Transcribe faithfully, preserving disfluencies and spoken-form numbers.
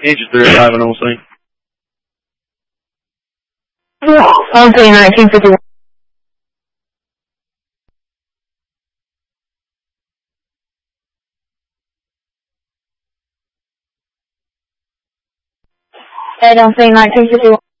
Engine three oh five and on scene. On scene nineteen fifty-one. Ed on scene nineteen fifty-one.